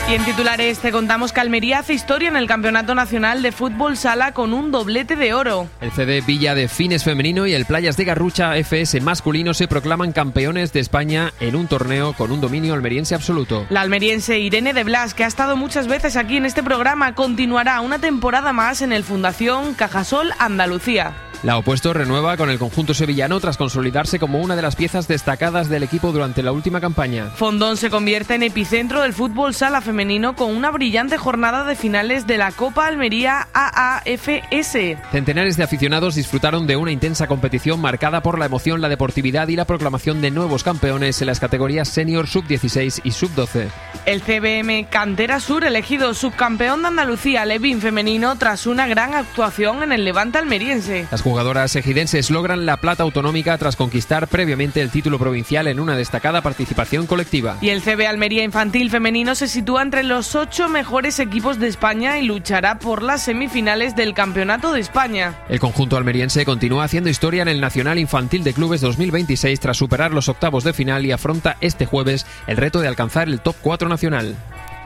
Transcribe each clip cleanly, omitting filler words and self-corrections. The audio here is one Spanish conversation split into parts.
Y en titulares te contamos que Almería hace historia en el Campeonato Nacional de Fútbol Sala con un doblete de oro. El CD Villa de Fines femenino y el Playas de Garrucha FS masculino se proclaman campeones de España en un torneo con un dominio almeriense absoluto. La almeriense Irene de Blas, que ha estado muchas veces aquí en este programa, continuará una temporada más en el Fundación Cajasol Andalucía. La Opuesto renueva con el conjunto sevillano tras consolidarse como una de las piezas destacadas del equipo durante la última campaña. Fondón se convierte en epicentro del fútbol sala femenino con una brillante jornada de finales de la Copa Almería AAFS. Centenares de aficionados disfrutaron de una intensa competición marcada por la emoción, la deportividad y la proclamación de nuevos campeones en las categorías senior, sub-16 y sub-12. El CBM Cantera Sur elegido subcampeón de Andalucía Levín femenino tras una gran actuación en el Levante almeriense. Las jugadoras ejidenses logran la plata autonómica tras conquistar previamente el título provincial en una destacada participación colectiva. Y el CB Almería Infantil femenino se sitúa entre los 8 mejores equipos de España y luchará por las semifinales del Campeonato de España. El conjunto almeriense continúa haciendo historia en el Nacional Infantil de Clubes 2026 tras superar los octavos de final y afronta este jueves el reto de alcanzar el top 4 nacional.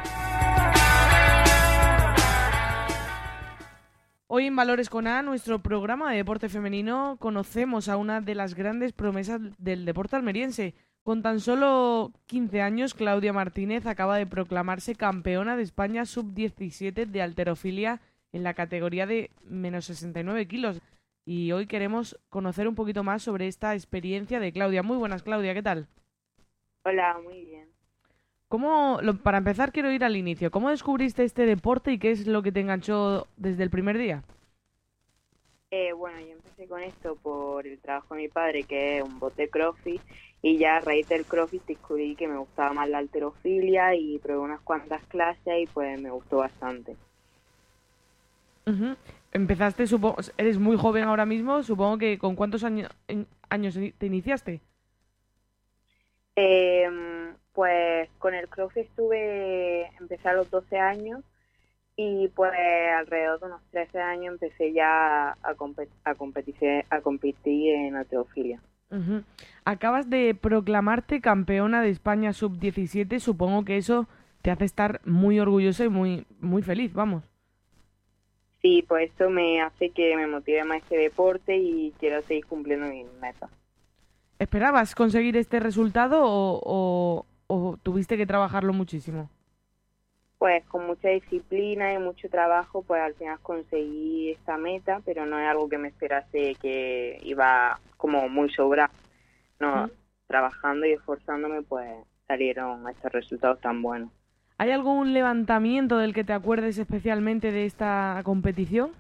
Hoy en Valores con A, nuestro programa de deporte femenino, conocemos a una de las grandes promesas del deporte almeriense. Con tan solo 15 años, Claudia Martínez acaba de proclamarse campeona de España sub-17 de halterofilia en la categoría de menos 69 kilos. Y hoy queremos conocer un poquito más sobre esta experiencia de Claudia. Muy buenas, Claudia, ¿qué tal? Hola, muy bien. Para empezar, quiero ir al inicio. ¿Cómo descubriste este deporte y qué es lo que te enganchó desde el primer día? Bueno, yo empecé con esto por el trabajo de mi padre, que es un bote CrossFit, y ya a raíz del CrossFit descubrí que me gustaba más la halterofilia y probé unas cuantas clases y pues me gustó bastante. Uh-huh. Empezaste, eres muy joven ahora mismo, supongo que ¿con cuántos años te iniciaste? Pues con el CrossFit empecé a los 12 años y pues alrededor de unos 13 años empecé ya a competir en halterofilia. Uh-huh. Acabas de proclamarte campeona de España sub-17, supongo que eso te hace estar muy orgullosa y muy, muy feliz, vamos. Sí, pues eso me hace que me motive más este deporte y quiero seguir cumpliendo mis metas. ¿Esperabas conseguir este resultado o tuviste que trabajarlo muchísimo? Pues con mucha disciplina y mucho trabajo, pues al final conseguí esta meta, pero no es algo que me esperase que iba como muy sobrado. No, trabajando y esforzándome, pues salieron estos resultados tan buenos. ¿Hay algún levantamiento del que te acuerdes especialmente de esta competición?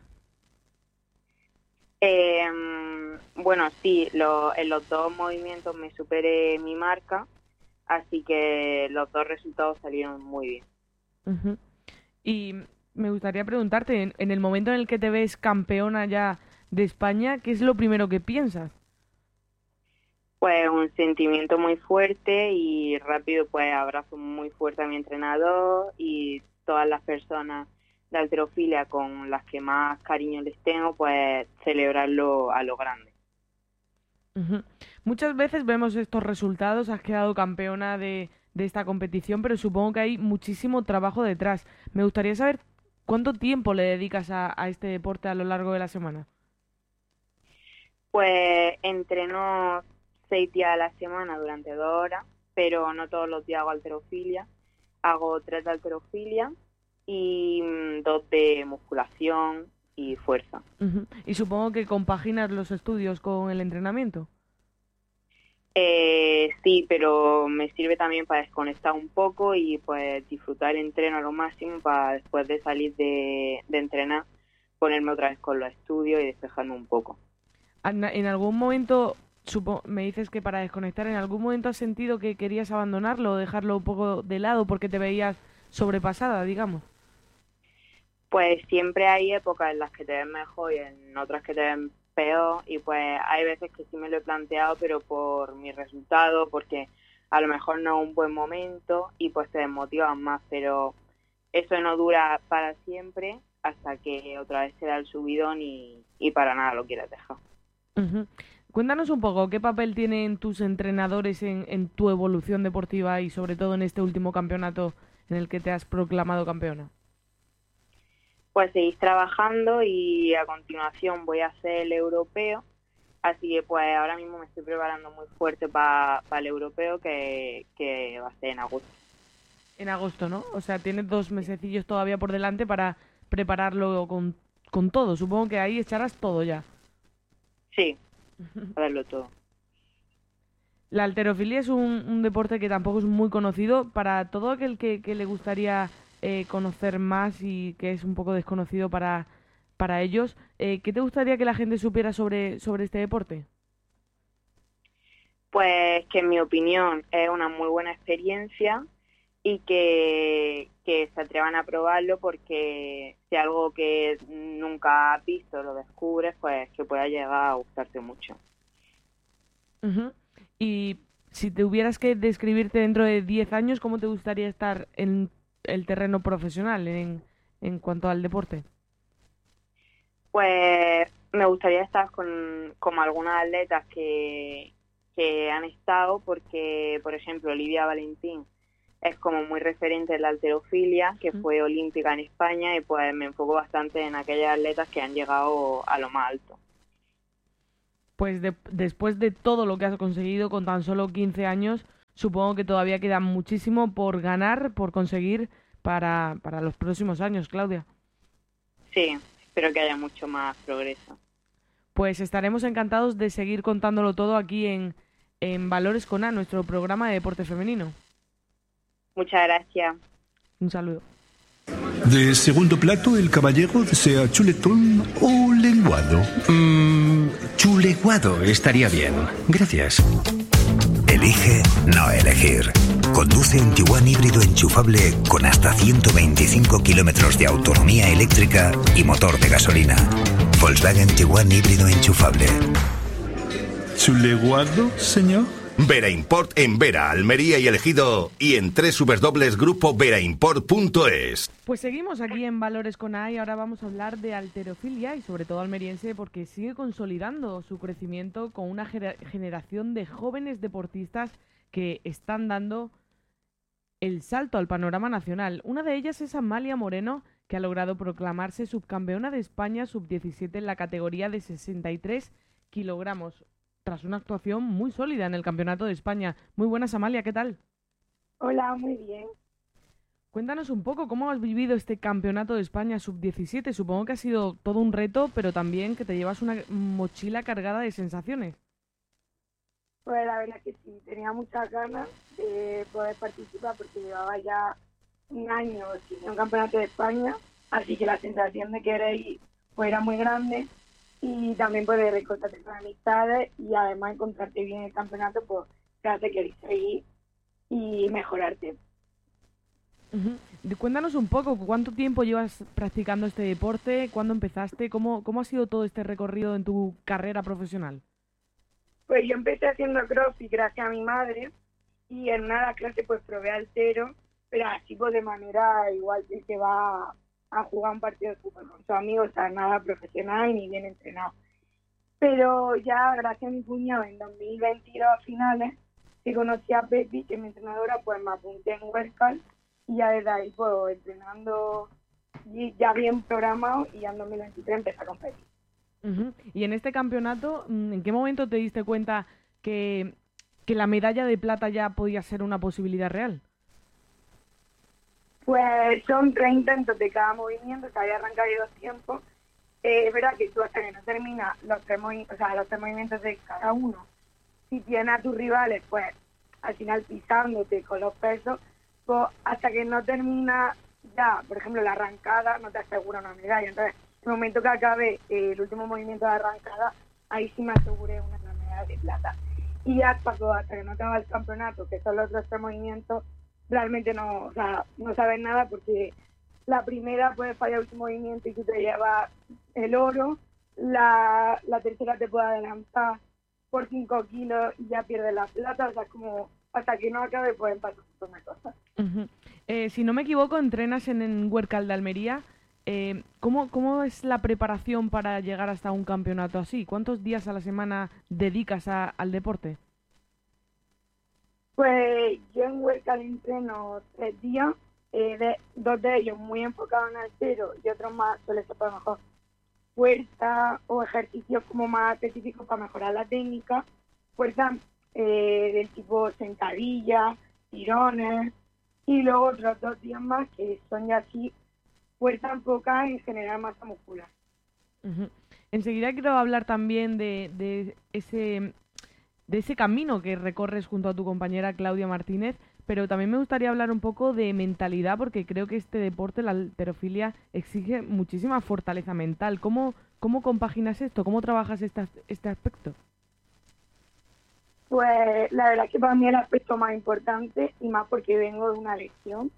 Bueno, sí, en los dos movimientos me superé mi marca, así que los dos resultados salieron muy bien. Uh-huh. Y me gustaría preguntarte, en el momento en el que te ves campeona ya de España, ¿qué es lo primero que piensas? Pues un sentimiento muy fuerte y rápido, pues abrazo muy fuerte a mi entrenador y todas las personas de halterofilia con las que más cariño les tengo, pues celebrarlo a lo grande. Uh-huh. Muchas veces vemos estos resultados, has quedado campeona de esta competición, pero supongo que hay muchísimo trabajo detrás. Me gustaría saber cuánto tiempo le dedicas a este deporte a lo largo de la semana. Pues entreno 6 días a la semana durante 2 horas, pero no todos los días hago halterofilia. Hago 3 de halterofilia y 2 de musculación y fuerza. Uh-huh. Y supongo que compaginas los estudios con el entrenamiento. Sí, pero me sirve también para desconectar un poco y pues disfrutar el entreno a lo máximo para después de salir de entrenar ponerme otra vez con los estudios y despejarme un poco. ¿En algún momento, me dices que para desconectar, en algún momento has sentido que querías abandonarlo o dejarlo un poco de lado porque te veías sobrepasada, digamos? Pues siempre hay épocas en las que te ves mejor y en otras que te ven peor y pues hay veces que sí me lo he planteado, pero por mi resultado, porque a lo mejor no es un buen momento y pues te desmotivas más, pero eso no dura para siempre hasta que otra vez te da el subidón y para nada lo quieres dejar. Uh-huh. Cuéntanos un poco, ¿qué papel tienen tus entrenadores en tu evolución deportiva y sobre todo en este último campeonato en el que te has proclamado campeona? Pues seguir trabajando y a continuación voy a hacer el europeo, así que pues ahora mismo me estoy preparando muy fuerte para el europeo que va a ser en agosto. En agosto, ¿no? O sea, tienes 2 mesecillos todavía por delante para prepararlo con todo. Supongo que ahí echarás todo ya. Sí, a verlo todo. La halterofilia es un deporte que tampoco es muy conocido. Para todo aquel que le gustaría conocer más y que es un poco desconocido para ellos, ¿qué te gustaría que la gente supiera sobre este deporte? Pues que en mi opinión es una muy buena experiencia y que se atrevan a probarlo, porque si algo que nunca has visto lo descubres, pues que pueda llegar a gustarte mucho. Ujú. Y si te hubieras que describirte dentro de 10 años, ¿cómo te gustaría estar en el terreno profesional en cuanto al deporte? Pues me gustaría estar con algunas atletas que han estado, porque, por ejemplo, Olivia Valentín es como muy referente en la halterofilia, que fue olímpica en España, y pues me enfoco bastante en aquellas atletas que han llegado a lo más alto. Pues después de todo lo que has conseguido con tan solo 15 años, supongo que todavía queda muchísimo por ganar, por conseguir para los próximos años, Claudia. Sí, espero que haya mucho más progreso. Pues estaremos encantados de seguir contándolo todo aquí en Valores con A, nuestro programa de deporte femenino. Muchas gracias. Un saludo. De segundo plato, el caballero desea chuletón o lenguado. Chuleguado estaría bien. Gracias. Elige no elegir. Conduce un Tiguan híbrido enchufable con hasta 125 kilómetros de autonomía eléctrica y motor de gasolina. Volkswagen Tiguan híbrido enchufable. ¿Chuleguado, señor? Vera Import en Vera, Almería y El Ejido, y en www.grupoveraImport.es. Pues seguimos aquí en Valores con A y ahora vamos a hablar de halterofilia y sobre todo almeriense, porque sigue consolidando su crecimiento con una generación de jóvenes deportistas que están dando el salto al panorama nacional. Una de ellas es Amalia Moreno, que ha logrado proclamarse subcampeona de España sub-17 en la categoría de 63 kilogramos, tras una actuación muy sólida en el Campeonato de España. Muy buenas, Amalia, ¿qué tal? Hola, muy bien. Cuéntanos un poco cómo has vivido este Campeonato de España sub-17. Supongo que ha sido todo un reto, pero también que te llevas una mochila cargada de sensaciones. Pues la verdad que sí, tenía muchas ganas de poder participar porque llevaba ya un año sin un Campeonato de España, así que la sensación de querer ir pues era muy grande, y también poder encontrarte con amistades y además encontrarte bien en el campeonato, pues te hace querer seguir y mejorarte. Cuéntanos un poco, ¿cuánto tiempo llevas practicando este deporte? ¿Cuándo empezaste? ¿Cómo ha sido todo este recorrido en tu carrera profesional? Pues yo empecé haciendo CrossFit gracias a mi madre, y en una de las clases pues probé haltero, pero así pues de manera igual que el que va a jugar un partido de fútbol con sus amigos, o sea, nada profesional ni bien entrenado. Pero ya gracias a mi cuñado en 2022 a finales, que conocí a Pepi, que es mi entrenadora, pues me apunté en Huescal, y ya desde ahí pues entrenando ya bien programado, y ya en 2023 empecé a competir. Y en este campeonato, ¿en qué momento te diste cuenta que la medalla de plata ya podía ser una posibilidad real? Pues son 3 intentos de cada movimiento, se había arrancado de 2 tiempos. Es verdad que tú hasta que no terminas los 3 movimientos de cada uno, si tienes a tus rivales, pues al final pisándote con los pesos, pues hasta que no termina ya, por ejemplo, la arrancada, no te asegura una medalla. Entonces, en el momento que acabe el último movimiento de arrancada, ahí sí me aseguré una medalla de plata. Y ya hasta que no acaba el campeonato, que son los otros 3 movimientos, realmente no sabes nada, porque la primera puede fallar el último movimiento y tú te llevas el oro, la tercera te puede adelantar por 5 kilos y ya pierdes la plata, o sea, como hasta que no acabe pueden pasar muchas cosas. Si no me equivoco, entrenas en Huércal de Almería. ¿Cómo es la preparación para llegar hasta un campeonato así? ¿Cuántos días a la semana dedicas al deporte? Pues yo en Huércal entreno 3 días, dos de ellos muy enfocados en el cero y otros más suele ser para mejor fuerza o ejercicios como más específicos para mejorar la técnica, fuerza del tipo sentadillas, tirones, y luego otros 2 días más que son ya así fuerza enfocada en generar masa muscular. Uh-huh. Enseguida quiero hablar también de ese camino que recorres junto a tu compañera Claudia Martínez, pero también me gustaría hablar un poco de mentalidad, porque creo que este deporte, la halterofilia, exige muchísima fortaleza mental. ¿Cómo compaginas esto? ¿Cómo trabajas este aspecto? Pues la verdad es que para mí el aspecto más importante, y más porque vengo de una lesión,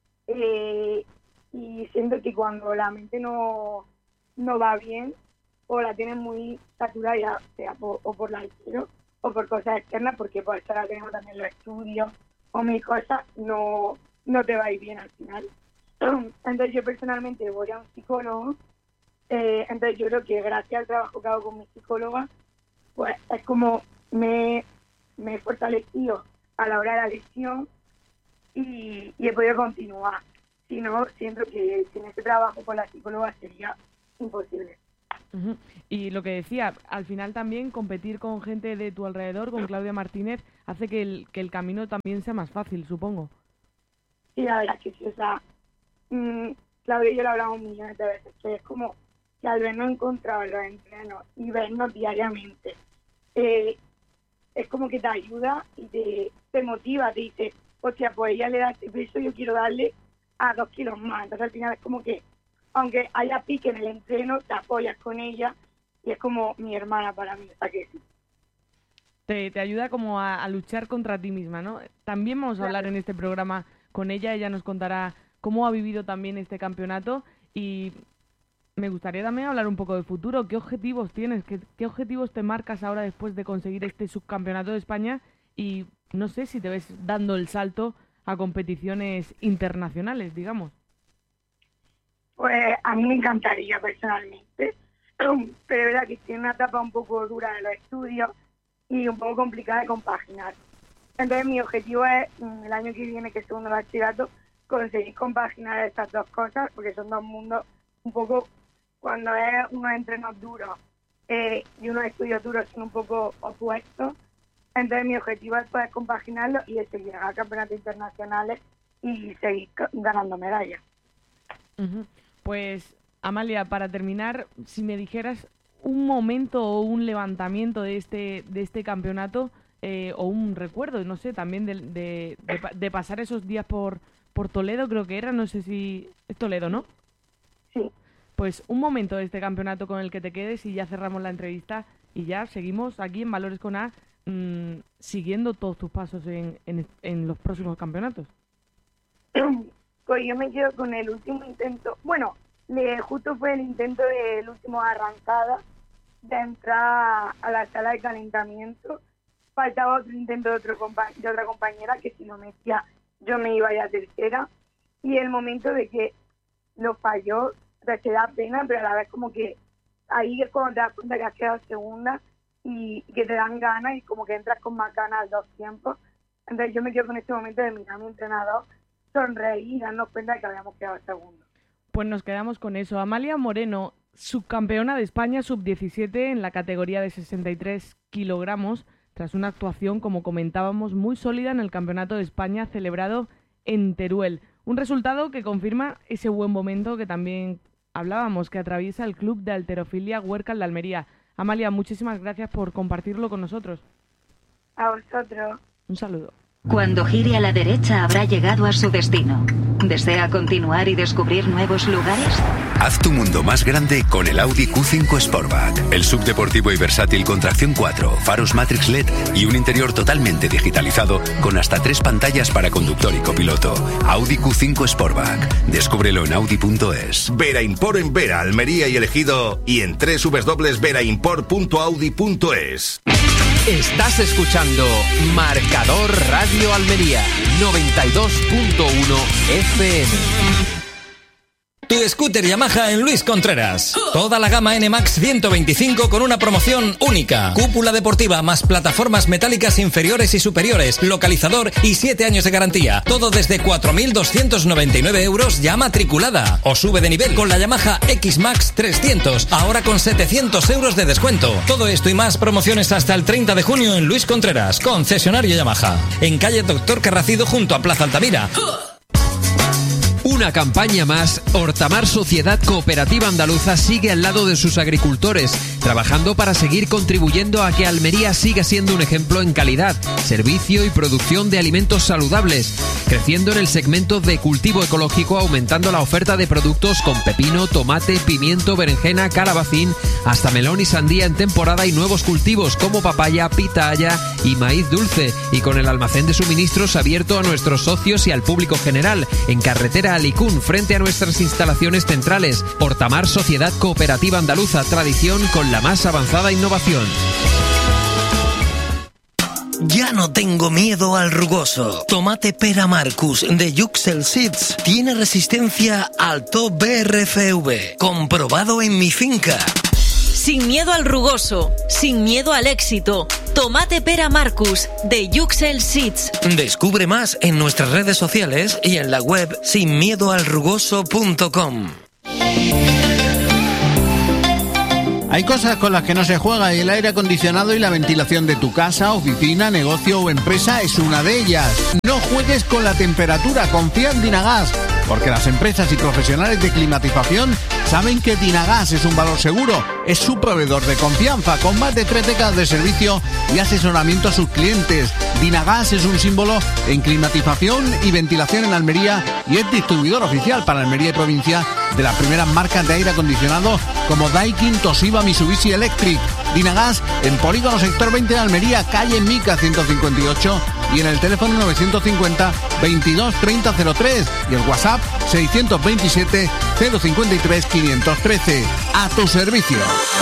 y siento que cuando la mente no va bien o la tienes muy saturada, ya sea por la haltero o por cosas externas, porque por eso ahora tenemos también los estudios o mis cosas, no te va a ir bien al final. Entonces yo personalmente voy a un psicólogo, entonces yo creo que gracias al trabajo que hago con mi psicóloga, pues es como me he fortalecido a la hora de la lesión y he podido continuar. Si no, siento que sin este trabajo con la psicóloga sería imposible. Uh-huh. Y lo que decía, al final también competir con gente de tu alrededor, con Claudia Martínez, hace que el camino también sea más fácil, supongo. Sí, la verdad que sí, o sea, Claudia y yo lo hablamos millones de veces, que es como que al vernos encontrado en los entrenos y vernos diariamente, es como que te ayuda y te motiva, te dice, hostia, pues ella le da este peso, yo quiero darle a 2 kilos más. Entonces al final es como que, aunque haya pique en el entreno, te apoyas con ella y es como mi hermana para mí, o sea que sí. Te ayuda como a luchar contra ti misma, ¿no? También vamos a hablar en este programa con ella nos contará cómo ha vivido también este campeonato y me gustaría también hablar un poco de futuro. ¿Qué objetivos tienes? ¿Qué objetivos te marcas ahora después de conseguir este subcampeonato de España? Y no sé si te ves dando el salto a competiciones internacionales, digamos. Pues a mí me encantaría personalmente, pero es verdad que tiene una etapa un poco dura de los estudios y un poco complicada de compaginar. Entonces mi objetivo es, el año que viene, que es segundo bachillerato, conseguir compaginar estas dos cosas, porque son dos mundos un poco, cuando es unos entrenos duros y unos estudios duros son un poco opuestos. Entonces mi objetivo es poder compaginarlo y es seguir a campeonatos internacionales y seguir ganando medallas. Uh-huh. Pues Amalia, para terminar, si me dijeras un momento o un levantamiento de este campeonato o un recuerdo, no sé, también de pasar esos días por Toledo, creo que era, no sé si es Toledo, ¿no? Sí. Pues un momento de este campeonato con el que te quedes y ya cerramos la entrevista y ya seguimos aquí en Valores con A, siguiendo todos tus pasos en los próximos campeonatos. Pues yo me quedo con el último intento. Bueno, justo fue el intento del último arrancada de entrar a la sala de calentamiento. Faltaba otro intento de otra compañera que si lo metía yo me iba ya tercera. Y el momento de que lo falló, te da pena, pero a la vez como que ahí es cuando te das cuenta que has quedado segunda y que te dan ganas y como que entras con más ganas al 2 tiempos. Entonces yo me quedo con este momento de mirar a mi entrenador, sonreír y darnos cuenta de que habíamos quedado segundos. Pues nos quedamos con eso. Amalia Moreno, subcampeona de España sub-17 en la categoría de 63 kilogramos, tras una actuación, como comentábamos, muy sólida en el Campeonato de España celebrado en Teruel. Un resultado que confirma ese buen momento que también hablábamos, que atraviesa el Club de Halterofilia Huércal de Almería. Amalia, muchísimas gracias por compartirlo con nosotros. A vosotros. Un saludo. Cuando gire a la derecha habrá llegado a su destino. ¿Desea continuar y descubrir nuevos lugares? Haz tu mundo más grande con el Audi Q5 Sportback. El subdeportivo y versátil con tracción 4, faros Matrix LED y un interior totalmente digitalizado con hasta 3 pantallas para conductor y copiloto. Audi Q5 Sportback. Descúbrelo en Audi.es. Vera Import en Vera, Almería y El Ejido y en www.veraimport.audi.es. Estás escuchando Marcador Radio Almería 92.1 FM. Tu scooter Yamaha en Luis Contreras. Toda la gama NMAX 125 con una promoción única. Cúpula deportiva más plataformas metálicas inferiores y superiores, localizador y 7 años de garantía. Todo desde 4.299 euros ya matriculada. O sube de nivel con la Yamaha X-Max 300, ahora con 700 euros de descuento. Todo esto y más promociones hasta el 30 de junio en Luis Contreras, concesionario Yamaha. En calle Doctor Carracido junto a Plaza Altamira. Una campaña más, Hortamar Sociedad Cooperativa Andaluza sigue al lado de sus agricultores, trabajando para seguir contribuyendo a que Almería siga siendo un ejemplo en calidad, servicio y producción de alimentos saludables, creciendo en el segmento de cultivo ecológico, aumentando la oferta de productos con pepino, tomate, pimiento, berenjena, calabacín, hasta melón y sandía en temporada y nuevos cultivos como papaya, pitaya y maíz dulce, y con el almacén de suministros abierto a nuestros socios y al público general, en carretera Alicún, frente a nuestras instalaciones centrales. Hortamar Sociedad Cooperativa Andaluza, tradición con la más avanzada innovación. Ya no tengo miedo al rugoso. Tomate Pera Marcus de Yuxel Seeds tiene resistencia al top BRFV, comprobado en mi finca. Sin miedo al rugoso, sin miedo al éxito. Tomate Pera Marcus de Yuxel Seeds. Descubre más en nuestras redes sociales y en la web sinmiedoalrugoso.com. Hay cosas con las que no se juega y el aire acondicionado y la ventilación de tu casa, oficina, negocio o empresa es una de ellas. No juegues con la temperatura, confía en Dinagas, porque las empresas y profesionales de climatización saben que Dinagas es un valor seguro, es su proveedor de confianza, con más de 3 décadas de servicio y asesoramiento a sus clientes. Dinagas es un símbolo en climatización y ventilación en Almería y es distribuidor oficial para Almería y provincia de las primeras marcas de aire acondicionado como Daikin, Toshiba, Mitsubishi Electric. Dinagas en Polígono Sector 20 de Almería, calle Mica 158 y en el teléfono 950 22 30 03 y el WhatsApp 627 053 513. A tu servicio.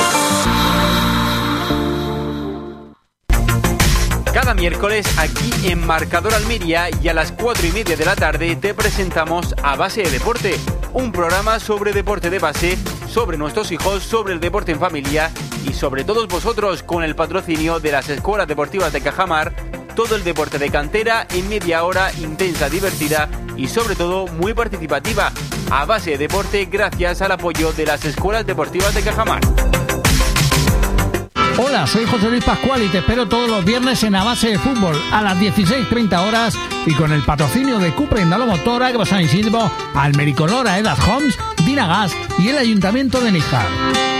Cada miércoles aquí en Marcador Almería y a las 4:30 de la tarde te presentamos A Base de Deporte, un programa sobre deporte de base, sobre nuestros hijos, sobre el deporte en familia y sobre todos vosotros, con el patrocinio de las escuelas deportivas de Cajamar. Todo el deporte de cantera en media hora, intensa, divertida y sobre todo muy participativa. A Base de Deporte, gracias al apoyo de las escuelas deportivas de Cajamar. Hola, soy José Luis Pascual y te espero todos los viernes en A Base de Fútbol a las 16:30 horas y con el patrocinio de Cupra Indalo Motora, que San Isidro, Almericolor, Edas Homes, Dinagas y el Ayuntamiento de Níjar.